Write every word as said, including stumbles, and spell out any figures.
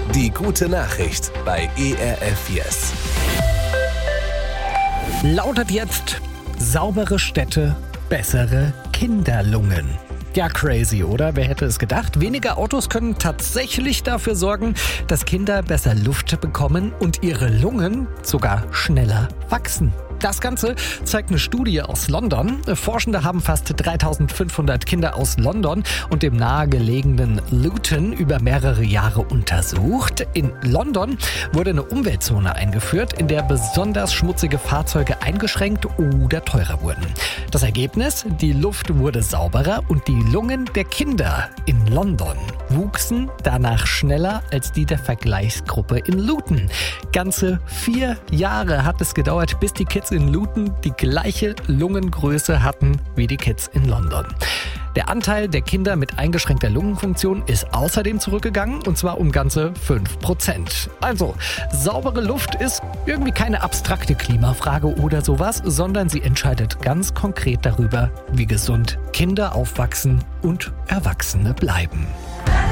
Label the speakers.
Speaker 1: Die gute Nachricht bei E R F Yes.
Speaker 2: Lautet jetzt: saubere Städte, bessere Kinderlungen. Ja, crazy, oder? Wer hätte es gedacht? Weniger Autos können tatsächlich dafür sorgen, dass Kinder besser Luft bekommen und ihre Lungen sogar schneller wachsen. Das Ganze zeigt eine Studie aus London. Forschende haben fast dreitausendfünfhundert Kinder aus London und dem nahegelegenen Luton über mehrere Jahre untersucht. In London wurde eine Umweltzone eingeführt, in der besonders schmutzige Fahrzeuge eingeschränkt oder teurer wurden. Das Ergebnis: die Luft wurde sauberer und die Lungen der Kinder in London wuchsen danach schneller als die der Vergleichsgruppe in Luton. Ganze vier Jahre hat es gedauert, bis die Kids in Luton die gleiche Lungengröße hatten wie die Kids in London. Der Anteil der Kinder mit eingeschränkter Lungenfunktion ist außerdem zurückgegangen, und zwar um ganze fünf Prozent. Also, saubere Luft ist irgendwie keine abstrakte Klimafrage oder sowas, sondern sie entscheidet ganz konkret darüber, wie gesund Kinder aufwachsen und Erwachsene bleiben.